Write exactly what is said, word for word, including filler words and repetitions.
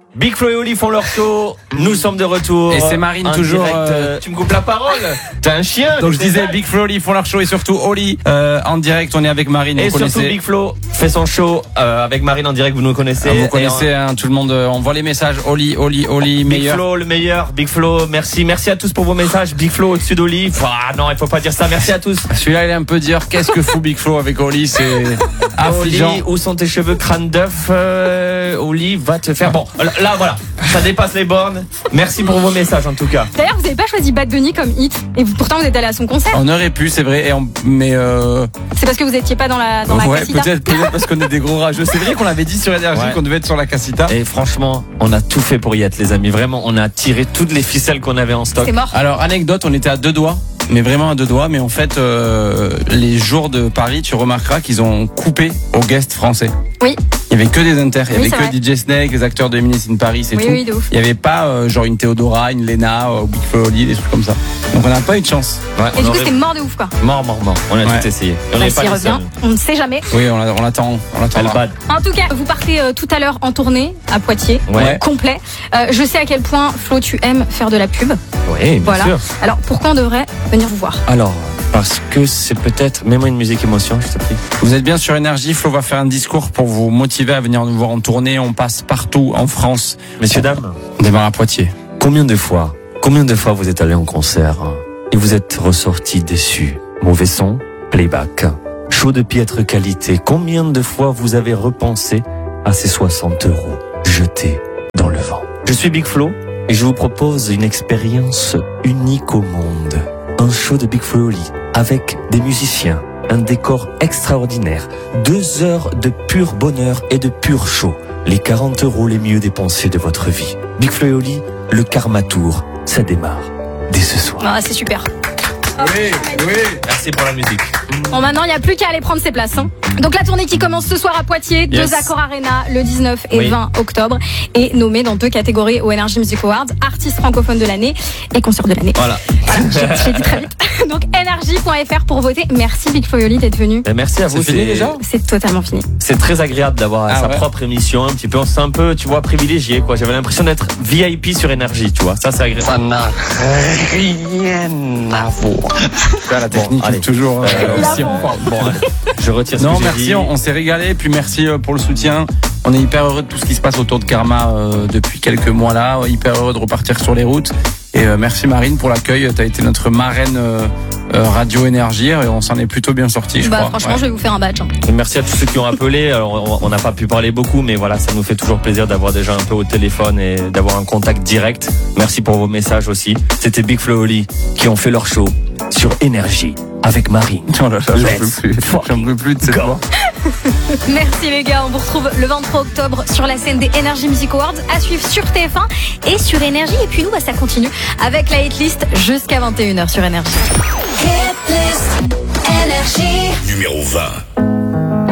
Big Flo et Oli font leur show. Nous sommes de retour. Et c'est Marine toujours. Direct, euh... Tu me coupes la parole. T'es un chien. Donc je disais Big Flo et Oli font leur show et surtout Oli euh, en direct. On est avec Marine. Et vous surtout connaissez. Big Flo fait son show euh, avec Marine en direct. Vous nous connaissez. Ah, vous connaissez hein, tout le monde. Euh, on voit les messages. Oli, Oli, Oli, meilleur. Big Flo le meilleur. Big Flo, merci, merci à tous pour vos messages. Big Flo au-dessus d'Oli. Ah non, il faut pas dire ça. Merci à tous. Celui-là il est un peu dur. Qu'est-ce que fout Big Flo avec Oli? C'est affligeant. Oli, où sont tes cheveux crâne d'œuf? euh, Oli va te faire. Bon, là voilà. Ça dépasse les bornes. Merci pour vos messages en tout cas. D'ailleurs, vous n'avez pas choisi Bad Bunny comme hit et vous, pourtant vous êtes allé à son concert. On aurait pu, c'est vrai. Et on, mais euh... c'est parce que vous n'étiez pas dans la dans la ouais, casita. peut-être, peut-être parce qu'on est des gros rageux. C'est vrai qu'on l'avait dit sur Énergie ouais. qu'on devait être sur la casita. Et franchement, on a tout fait pour y être, les amis. Vraiment, on a tiré toutes les ficelles qu'on avait en stock. C'est mort. Alors anecdote, on était à deux doigts. Mais vraiment à deux doigts. Mais en fait, euh, les jours de Paris, tu remarqueras qu'ils ont coupé aux guests français. Oui. Il y avait que des inters, il y oui, avait que D J Snake, les acteurs de Eminem in Paris, c'est oui, tout. Oui, de ouf. Il y avait pas euh, genre une Théodora, une Lena, euh, Big Flo et Oli, des trucs comme ça. Donc on n'a pas eu de chance. Ouais, et du coup, aurait... c'était mort de ouf quoi. Mort, mort, mort. On a ouais. tout essayé. Et on bah, n'est pas les revient, seuls. On ne sait jamais. Oui, on, on l'attend, on l'attend. En tout cas, vous partez euh, tout à l'heure en tournée à Poitiers, ouais. complet. Euh, je sais à quel point Flo, tu aimes faire de la pub. Oui, bien voilà. sûr. Alors pourquoi on devrait venir vous voir? Alors. Parce que c'est peut-être... Mets-moi une musique émotion, je te prie. Vous êtes bien sur Énergie. Flo va faire un discours pour vous motiver à venir nous voir en tournée. On passe partout en France. Messieurs, dames. On démarre à Poitiers. Combien de fois, combien de fois vous êtes allé en concert et vous êtes ressorti déçu? Mauvais son, playback, show de piètre qualité. Combien de fois vous avez repensé à ces soixante euros jetés dans le vent? Je suis Big Flo et je vous propose une expérience unique au monde. Un show de Big Flo et Oli avec des musiciens, un décor extraordinaire, deux heures de pur bonheur et de pur show. Les quarante euros les mieux dépensés de votre vie. Big Flo et Oli, le Karma Tour, ça démarre dès ce soir. Ah, c'est super. Oui, oui. Merci pour la musique. Bon, maintenant, il n'y a plus qu'à aller prendre ses places. Hein. Donc, la tournée qui commence ce soir à Poitiers, yes. deux Accords Arena, le dix-neuf et oui. vingt octobre, est nommée dans deux catégories au Energy Music Awards, artiste francophone de l'année et concert de l'année. Voilà. Voilà, j'ai, j'ai dit très vite. Donc, energy point f r pour voter. Merci Big Flo et Oli d'être venu. Et merci à vous. C'est fini déjà ? C'est totalement fini. C'est très agréable d'avoir ah, sa ouais. propre émission, un petit peu, on se sent un peu, tu vois, privilégié, quoi. J'avais l'impression d'être V I P sur Énergie, tu vois. Ça, c'est agréable. Ça n'a rien à voir. La technique bon, est toujours euh, aussi en forme. Bon, allez, je retire ce non, que j'ai merci, dit. on, on s'est régalé. Puis merci pour le soutien. On est hyper heureux de tout ce qui se passe autour de Karma euh, depuis quelques mois là. Hyper heureux de repartir sur les routes. Et euh, merci Marine pour l'accueil. Tu as été notre marraine euh, euh, Radio Énergie et on s'en est plutôt bien sorti, je bah, crois. Franchement, ouais. je vais vous faire un badge. Hein. Merci à tous ceux qui ont appelé. Alors, on n'a pas pu parler beaucoup, mais voilà, ça nous fait toujours plaisir d'avoir des gens un peu au téléphone et d'avoir un contact direct. Merci pour vos messages aussi. C'était Big Flo et Oli qui ont fait leur show sur Énergie avec Marine. Oh là là, j'en peux plus. J'en peux plus de cette voix. Merci les gars, on vous retrouve le vingt-trois octobre sur la scène des Energy Music Awards, à suivre sur T F un et sur Énergie. Et puis nous, bah, ça continue avec la hitlist jusqu'à vingt et une heures sur Énergie. Hitlist Énergie numéro vingt.